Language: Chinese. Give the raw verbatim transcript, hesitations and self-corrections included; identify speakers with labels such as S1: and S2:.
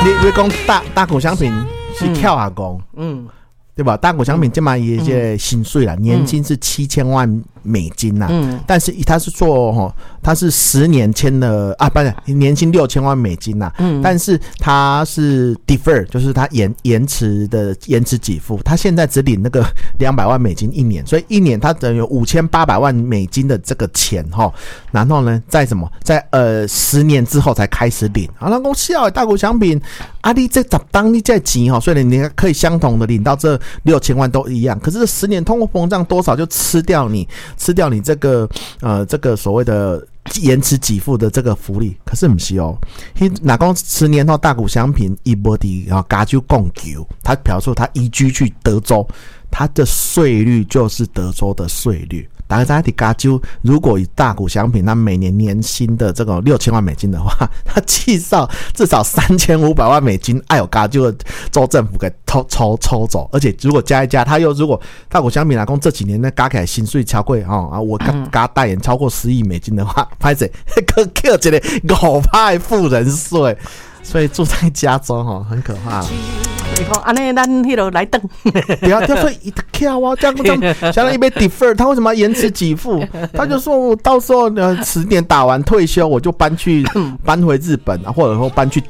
S1: 你你讲大大股商品是跳下讲，嗯，对吧？大股商品这嘛也些薪水啦，年薪是七千万美金呐、啊，嗯，但是他是做哈，他是十年签了啊，不是年薪六千万美金呐、啊，嗯，但是他是 defer， 就是他延延迟的延迟给付，他现在只领那个两百万美金一年，所以一年他等于有五千八百万美金的这个钱哈，然后呢，在什么，在呃十年之后才开始领，啊，那讲笑大股商品，啊，你这十当你这钱哈，虽然你可以相同的领到这六千万都一样，可是这十年通货膨胀多少就吃掉你。吃掉你这个呃这个所谓的延迟给付的这个福利，可是不是哦。哪讲十年后大股商品一波的然后加州供求，他表示他移居去德州，他的税率就是德州的税率。大家在加州，如果以大股商品，那每年年薪的这个六千万美金的话，他至少至少三千五百万美金，哎呦，加州的州政府给抽抽抽走，而且如果加一加，他又如果大股商品来讲这几年呢加起来薪水超过哈啊，我加代言超过十亿美金的话，拍谁可扣一个五趴的富人税，所以住在加州哈很可怕。
S2: 你讲安尼，咱迄落来等，
S1: 不要，他说一跳啊，这样这样，相当于被 defer， 他为什么要延迟给付？他就说我到时候呃十年打完退休，我就搬去搬回日本啊，或者说搬去